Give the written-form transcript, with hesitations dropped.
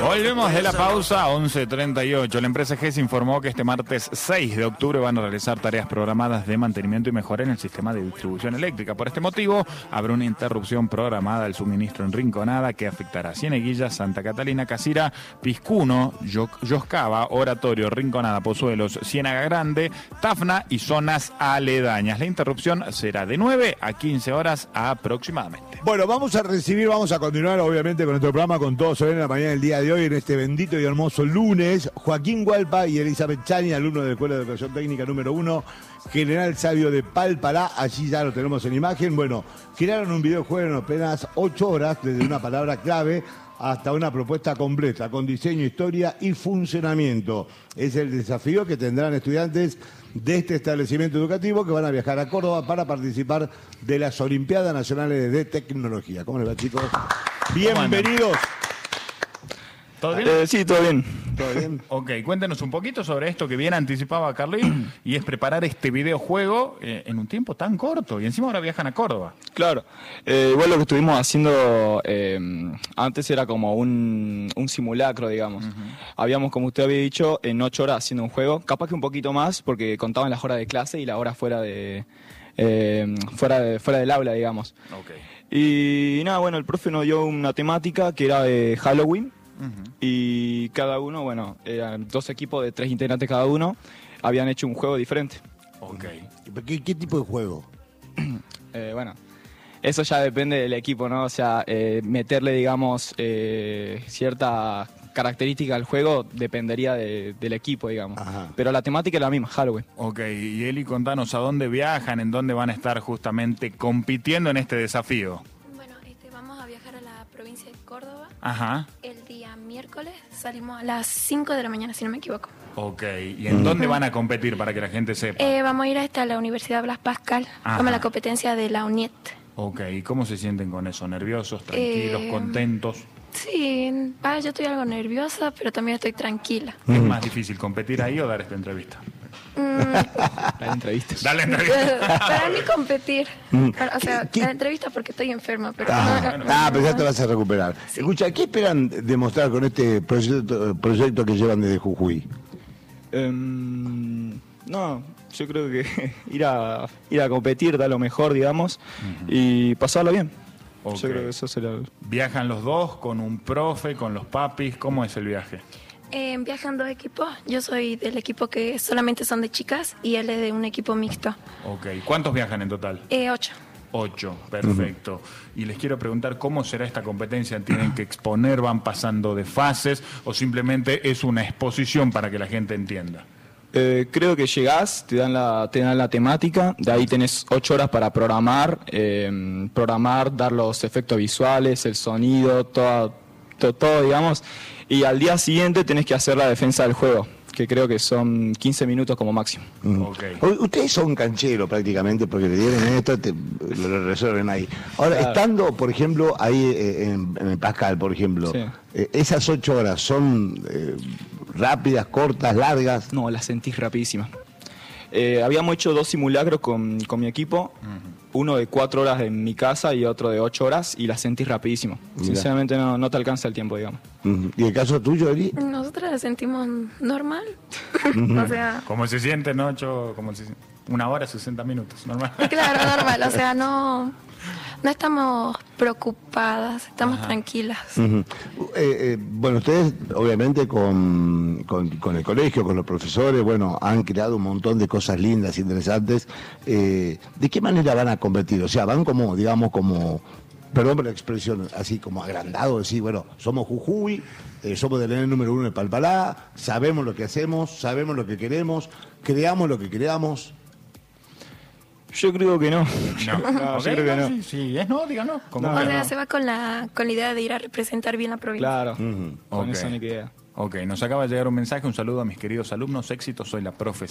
Volvemos de la pausa, 11:38. La empresa GES informó que este martes 6 de octubre van a realizar tareas programadas de mantenimiento y mejora en el sistema de distribución eléctrica. Por este motivo, habrá una interrupción programada del suministro en Rinconada que afectará a Cieneguilla, Santa Catalina, Casira, Piscuno, Yoscaba, Oratorio, Rinconada, Pozuelos, Ciénaga Grande, Tafna y zonas aledañas. La interrupción será de 9 a 15 horas aproximadamente. Bueno, vamos a continuar obviamente con nuestro programa Con Todo Se Ve en la mañana del día de hoy, en este bendito y hermoso lunes. Joaquín Gualpa y Elizabeth Chani, alumnos de la Escuela de Educación Técnica número 1, General Sabio de Palpalá, allí ya lo tenemos en imagen. Bueno, crearon un videojuego en apenas 8 horas, desde una palabra clave hasta una propuesta completa, con diseño, historia y funcionamiento. Es el desafío que tendrán estudiantes de este establecimiento educativo que van a viajar a Córdoba para participar de las Olimpiadas Nacionales de Tecnología. ¿Cómo les va, chicos? Bienvenidos. ¿Todo bien? Sí, todo bien. ¿Todo bien? Ok, cuéntenos un poquito sobre esto que bien anticipaba Carlín, y es preparar este videojuego en un tiempo tan corto, y encima ahora viajan a Córdoba. Claro. Igual lo que estuvimos haciendo antes era como un simulacro, digamos. Habíamos, como usted había dicho, en 8 horas haciendo un juego, capaz que un poquito más, porque contaban las horas de clase y la hora fuera del aula, digamos. Okay. Y nada, bueno, el profe nos dio una temática que era de Halloween. Y cada uno, bueno, eran 2 equipos de 3 integrantes cada uno, habían hecho un juego diferente. Okay. ¿Qué tipo de juego? Bueno, eso ya depende del equipo, ¿no? O sea, meterle, digamos, cierta característica al juego dependería del equipo, digamos. Ajá. Pero la temática es la misma, Halloween. Ok, y Eli, contanos a dónde viajan, en dónde van a estar justamente compitiendo en este desafío. Bueno, vamos a viajar a la provincia de Córdoba. Ajá. El día miércoles salimos a las 5 de la mañana, si no me equivoco. Ok, ¿y en dónde van a competir para que la gente sepa? Vamos a ir hasta la Universidad Blas Pascal, Ajá. como la competencia de la UNIET. Ok, ¿y cómo se sienten con eso? ¿Nerviosos, tranquilos, contentos? Sí, yo estoy algo nerviosa, pero también estoy tranquila. ¿Es más difícil competir ahí o dar esta entrevista? Las entrevistas. Dale entrevista. Para mí competir. O sea, la entrevista porque estoy enferma, pero... Pero ya te vas a recuperar. Sí. Escucha, ¿qué esperan demostrar con este proyecto que llevan desde Jujuy? No, yo creo que ir a competir da lo mejor, digamos, y pasarlo bien. Ok. Yo creo que eso será... ¿Viajan los dos con un profe, con los papis? ¿Cómo es el viaje? Viajan 2 equipos. Yo soy del equipo que solamente son de chicas y él es de un equipo mixto. Ok, ¿cuántos viajan en total? 8. 8, perfecto. Y les quiero preguntar cómo será esta competencia. ¿Tienen que exponer, van pasando de fases o simplemente es una exposición para que la gente entienda? Creo que llegás, te dan la temática, de ahí tenés 8 horas para programar, dar los efectos visuales, el sonido, todo, digamos, y al día siguiente tenés que hacer la defensa del juego, que creo que son 15 minutos como máximo. Okay. Ustedes son cancheros prácticamente porque le dieron esto, lo resuelven ahí. Ahora, Claro. estando, por ejemplo, ahí en el Pascal, por ejemplo, Sí. esas 8 horas son rápidas, cortas, largas. No, la sentís rapidísima. Habíamos hecho 2 simulacros con mi equipo, uno de 4 horas en mi casa y otro de 8 horas, y la sentís rapidísimo. Mira. Sinceramente no te alcanza el tiempo, digamos. ¿Y el caso tuyo, Eli? Nosotros la sentimos normal. O sea, ¿Cómo se sienten 8? Una hora, 60 minutos, normal. claro, normal. O sea, no estamos preocupadas, estamos tranquilas. Bueno, ustedes obviamente con el colegio, con los profesores, bueno, han creado un montón de cosas lindas, interesantes. ¿De qué manera van a competir? O sea, van como, digamos, perdón por la expresión, así como agrandado, decir, bueno, somos Jujuy, somos del ENE número 1 de Palpalá, sabemos lo que hacemos, sabemos lo que queremos, creamos lo que creamos. Yo creo que no. No, Yo creo que no. Sí, es no, díganos. ¿Cómo O que sea, no? se va con la idea de ir a representar bien la provincia. Claro, con Ok. esa única idea. Ok, nos acaba de llegar un mensaje, un saludo a mis queridos alumnos, éxito, soy la profe